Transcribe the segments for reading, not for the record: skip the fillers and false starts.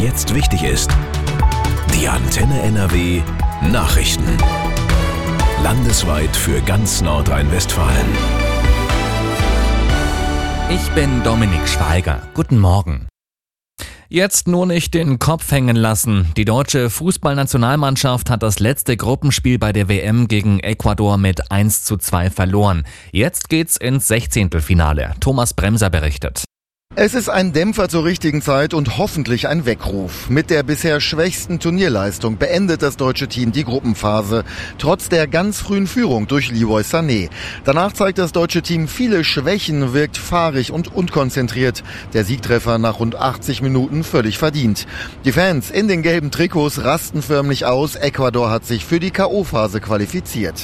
jetzt wichtig ist. Die Antenne NRW Nachrichten. Landesweit für ganz Nordrhein-Westfalen. Ich bin Dominik Schweiger. Guten Morgen. Jetzt nur nicht den Kopf hängen lassen. Die deutsche Fußballnationalmannschaft hat das letzte Gruppenspiel bei der WM gegen Ecuador mit 1:2 verloren. Jetzt geht's ins 16. Thomas Bremser berichtet. Es ist ein Dämpfer zur richtigen Zeit und hoffentlich ein Weckruf. Mit der bisher schwächsten Turnierleistung beendet das deutsche Team die Gruppenphase, trotz der ganz frühen Führung durch Leroy Sané. Danach zeigt das deutsche Team viele Schwächen, wirkt fahrig und unkonzentriert. Der Siegtreffer nach rund 80 Minuten völlig verdient. Die Fans in den gelben Trikots rasten förmlich aus. Ecuador hat sich für die K.O.-Phase qualifiziert.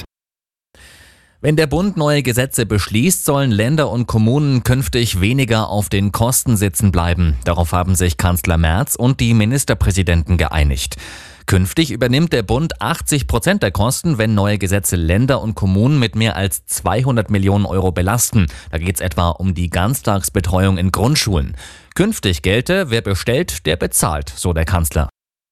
Wenn der Bund neue Gesetze beschließt, sollen Länder und Kommunen künftig weniger auf den Kosten sitzen bleiben. Darauf haben sich Kanzler Merz und die Ministerpräsidenten geeinigt. Künftig übernimmt der Bund 80% der Kosten, wenn neue Gesetze Länder und Kommunen mit mehr als 200 Millionen Euro belasten. Da geht es etwa um die Ganztagsbetreuung in Grundschulen. Künftig gelte, wer bestellt, der bezahlt, so der Kanzler.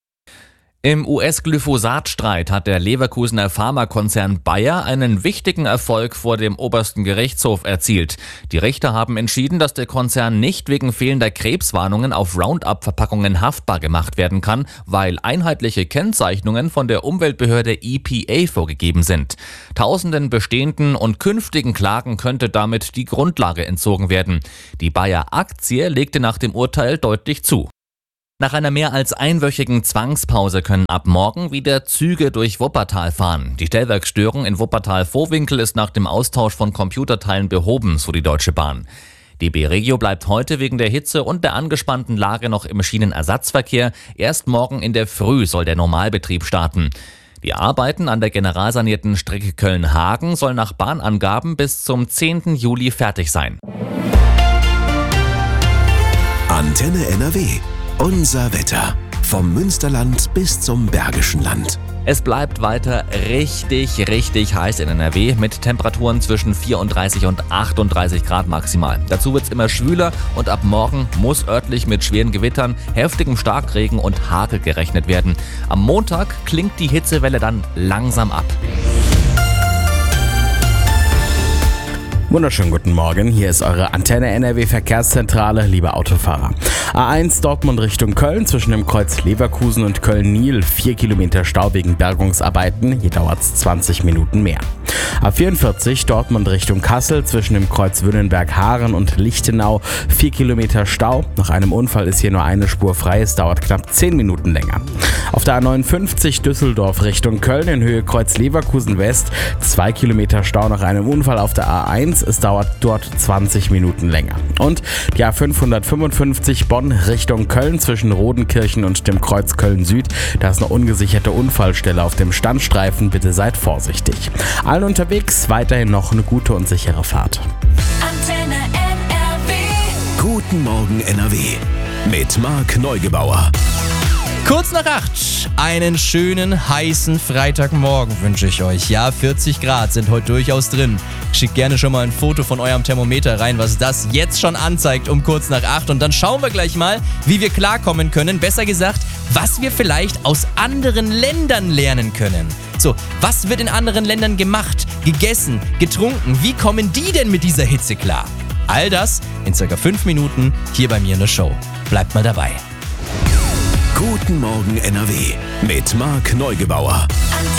Im US-Glyphosat-Streit hat der Leverkusener Pharmakonzern Bayer einen wichtigen Erfolg vor dem obersten Gerichtshof erzielt. Die Richter haben entschieden, dass der Konzern nicht wegen fehlender Krebswarnungen auf Roundup-Verpackungen haftbar gemacht werden kann, weil einheitliche Kennzeichnungen von der Umweltbehörde EPA vorgegeben sind. Tausenden bestehenden und künftigen Klagen könnte damit die Grundlage entzogen werden. Die Bayer-Aktie legte nach dem Urteil deutlich zu. Nach einer mehr als einwöchigen Zwangspause können ab morgen wieder Züge durch Wuppertal fahren. Die Stellwerksstörung in Wuppertal-Vohwinkel ist nach dem Austausch von Computerteilen behoben, so die Deutsche Bahn. DB Regio bleibt heute wegen der Hitze und der angespannten Lage noch im Schienenersatzverkehr. Erst morgen in der Früh soll der Normalbetrieb starten. Die Arbeiten an der generalsanierten Strecke Köln-Hagen sollen nach Bahnangaben bis zum 10. Juli fertig sein. Antenne NRW. Unser Wetter. Vom Münsterland bis zum Bergischen Land. Es bleibt weiter richtig heiß in NRW mit Temperaturen zwischen 34 und 38 Grad maximal. Dazu wird es immer schwüler und ab morgen muss örtlich mit schweren Gewittern, heftigem Starkregen und Hagel gerechnet werden. Am Montag klingt die Hitzewelle dann langsam ab. Wunderschönen guten Morgen, hier ist eure Antenne NRW Verkehrszentrale, liebe Autofahrer. A1 Dortmund Richtung Köln zwischen dem Kreuz Leverkusen und Köln-Niel 4 Kilometer Stau wegen Bergungsarbeiten, hier dauert es 20 Minuten mehr. A44 Dortmund Richtung Kassel zwischen dem Kreuz Wünnenberg-Haaren und Lichtenau 4 Kilometer Stau. Nach einem Unfall ist hier nur eine Spur frei, es dauert knapp 10 Minuten länger. Auf der A59 Düsseldorf Richtung Köln in Höhe Kreuz Leverkusen West 2 Kilometer Stau nach einem Unfall auf der A1. Es dauert dort 20 Minuten länger. Und die A555 Bonn Richtung Köln zwischen Rodenkirchen und dem Kreuz Köln Süd. Da ist eine ungesicherte Unfallstelle auf dem Standstreifen. Bitte seid vorsichtig. Allen unterwegs weiterhin noch eine gute und sichere Fahrt. Antenne NRW. Guten Morgen NRW. Mit Marc Neugebauer. Kurz nach 8, einen schönen, heißen Freitagmorgen wünsche ich euch. Ja, 40 Grad sind heute durchaus drin. Schickt gerne schon mal ein Foto von eurem Thermometer rein, was das jetzt schon anzeigt um kurz nach 8. Und dann schauen wir gleich mal, wie wir klarkommen können. Besser gesagt, was wir vielleicht aus anderen Ländern lernen können. So, was wird in anderen Ländern gemacht, gegessen, getrunken? Wie kommen die denn mit dieser Hitze klar? All das in ca. 5 Minuten hier bei mir in der Show. Bleibt mal dabei. Guten Morgen NRW mit Marc Neugebauer.